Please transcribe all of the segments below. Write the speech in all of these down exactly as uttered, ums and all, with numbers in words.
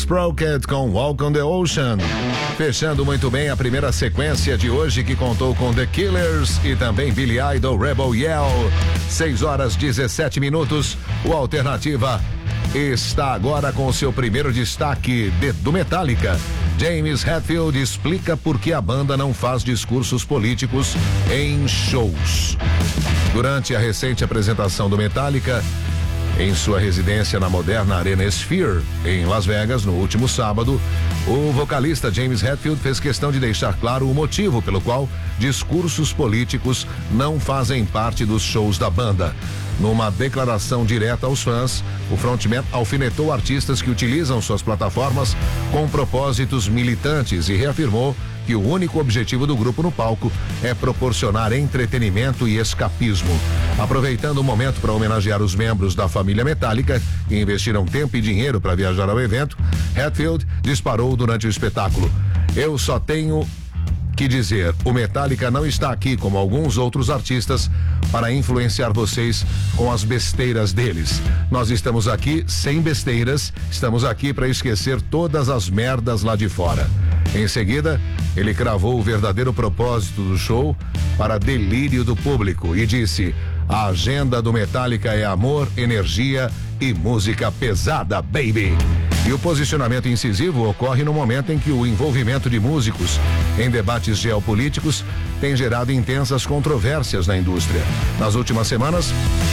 Sprocket com Walk on the Ocean. Fechando muito bem a primeira sequência de hoje, que contou com The Killers e também Billy Idol, Rebel Yell. seis horas dezessete minutos. O Alternativa está agora com o seu primeiro destaque de, do Metallica. James Hetfield explica por que a banda não faz discursos políticos em shows. Durante a recente apresentação do Metallica em sua residência na moderna Arena Sphere, em Las Vegas, no último sábado, o vocalista James Hetfield fez questão de deixar claro o motivo pelo qual discursos políticos não fazem parte dos shows da banda. Numa declaração direta aos fãs, o frontman alfinetou artistas que utilizam suas plataformas com propósitos militantes e reafirmou que o único objetivo do grupo no palco é proporcionar entretenimento e escapismo. Aproveitando o momento para homenagear os membros da família Metallica que investiram tempo e dinheiro para viajar ao evento, Hetfield disparou durante o espetáculo: "Eu só tenho que dizer, o Metallica não está aqui como alguns outros artistas para influenciar vocês com as besteiras deles. Nós estamos aqui sem besteiras, estamos aqui para esquecer todas as merdas lá de fora." Em seguida, ele cravou o verdadeiro propósito do show para delírio do público e disse: "A agenda do Metallica é amor, energia e música pesada, baby." E o posicionamento incisivo ocorre no momento em que o envolvimento de músicos em debates geopolíticos tem gerado intensas controvérsias na indústria. Nas últimas semanas,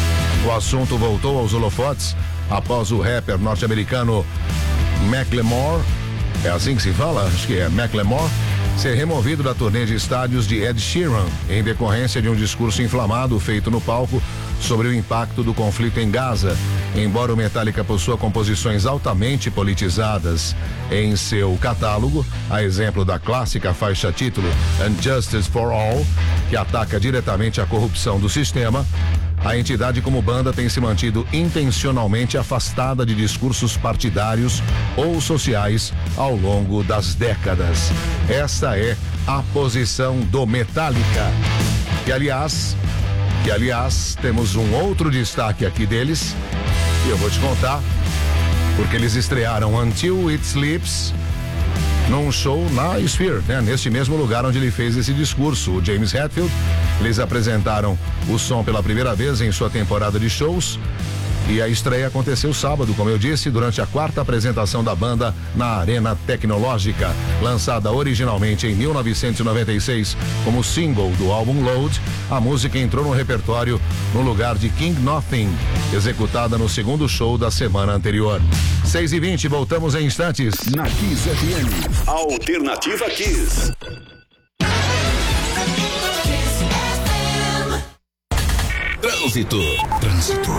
o assunto voltou aos holofotes após o rapper norte-americano Macklemore, é assim que se fala? Acho que é Macklemore, ser removido da turnê de estádios de Ed Sheeran, em decorrência de um discurso inflamado feito no palco sobre o impacto do conflito em Gaza. Embora o Metallica possua composições altamente politizadas em seu catálogo, a exemplo da clássica faixa título And Justice for All, que ataca diretamente a corrupção do sistema, a entidade como banda tem se mantido intencionalmente afastada de discursos partidários ou sociais ao longo das décadas. Essa é a posição do Metallica. Que aliás, que aliás, temos um outro destaque aqui deles, e eu vou te contar, porque eles estrearam Until It Sleeps num show na Sphere, né? Neste mesmo lugar onde ele fez esse discurso. O James Hetfield, eles apresentaram o som pela primeira vez em sua temporada de shows e a estreia aconteceu sábado, como eu disse, durante a quarta apresentação da banda na Arena Tecnológica. Lançada originalmente em mil novecentos e noventa e seis como single do álbum Load, a música entrou no repertório no lugar de King Nothing, executada no segundo show da semana anterior. seis e vinte, voltamos em instantes. Na Kiss F M, Alternativa Kiss. Trânsito. Trânsito.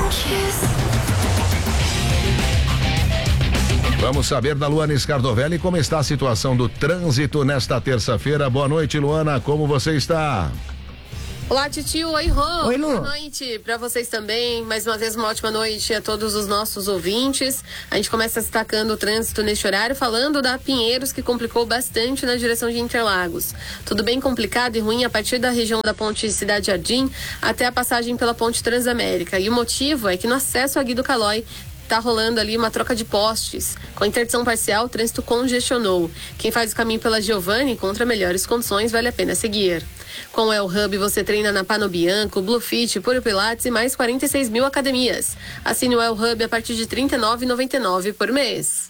Vamos saber da Luana Scardovelli como está a situação do trânsito nesta terça-feira. Boa noite, Luana, como você está? Olá, Titio. Oi, Rô. Oi, Lu. Boa noite para vocês também. Mais uma vez, uma ótima noite a todos os nossos ouvintes. A gente começa destacando o trânsito neste horário, falando da Pinheiros, que complicou bastante na direção de Interlagos. Tudo bem complicado e ruim a partir da região da ponte Cidade Jardim até a passagem pela ponte Transamérica. E o motivo é que no acesso a Guido Calói tá rolando ali uma troca de postes. Com a interdição parcial, o trânsito congestionou. Quem faz o caminho pela Giovanni encontra melhores condições, vale a pena seguir. Com o El Hub, você treina na Pano Bianco, Blue Fit, Puro Pilates e mais quarenta e seis mil academias. Assine o El Hub a partir de trinta e nove reais e noventa e nove centavos por mês.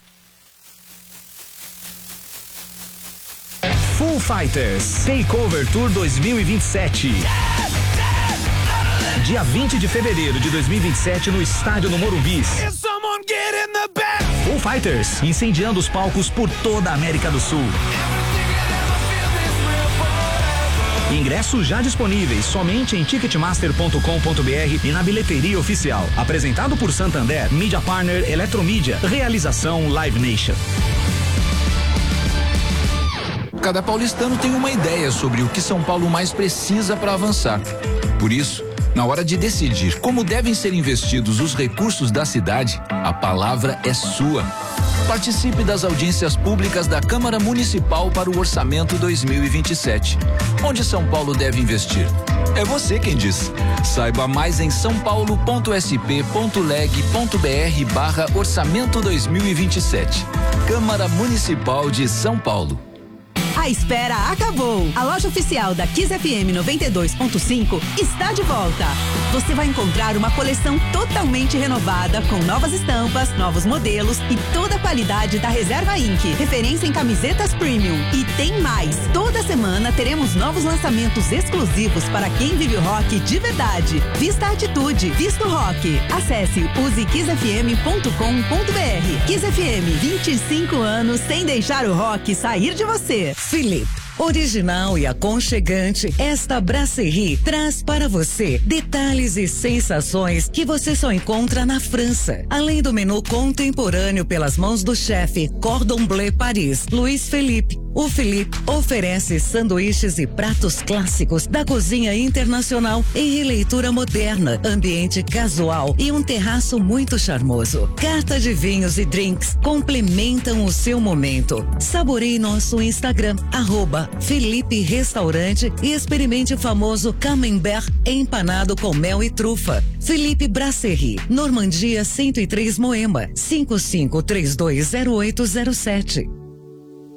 Foo Fighters Takeover Tour dois mil e vinte e sete. Dia vinte de fevereiro de dois mil e vinte e sete no estádio no Morumbi. Foo Fighters incendiando os palcos por toda a América do Sul. Ingressos já disponíveis somente em ticketmaster ponto com ponto b r e na bilheteria oficial. Apresentado por Santander, Media Partner, Eletromídia. Realização Live Nation. Cada paulistano tem uma ideia sobre o que São Paulo mais precisa para avançar. Por isso, na hora de decidir como devem ser investidos os recursos da cidade, a palavra é sua. Participe das audiências públicas da Câmara Municipal para o Orçamento dois mil e vinte e sete. Onde São Paulo deve investir? é você quem diz. Saiba mais em sãopaulo.sp.leg.br barra orçamento dois mil e vinte e sete. Câmara Municipal de São Paulo. A espera acabou. A loja oficial da Kiss F M noventa e dois ponto cinco está de volta. Você vai encontrar uma coleção totalmente renovada, com novas estampas, novos modelos e toda a qualidade da Reserva Ink, referência em camisetas premium. E tem mais. Toda semana teremos novos lançamentos exclusivos para quem vive o rock de verdade. Vista a atitude, vista o rock. Acesse use kiss f m ponto com ponto b r. Kiss F M, vinte e cinco anos sem deixar o rock sair de você. Philippe, original e aconchegante, esta brasserie traz para você detalhes e sensações que você só encontra na França. Além do menu contemporâneo pelas mãos do chefe Cordon Bleu Paris, Luiz Felipe, o Philippe oferece sanduíches e pratos clássicos da cozinha internacional em releitura moderna, ambiente casual e um terraço muito charmoso. Carta de vinhos e drinks complementam o seu momento. Saboreie nosso Instagram, arroba Felipe Restaurante, e experimente o famoso camembert empanado com mel e trufa. Felipe Brasserie, Normandia cento e três Moema, cinco cinco três dois zero oito zero sete.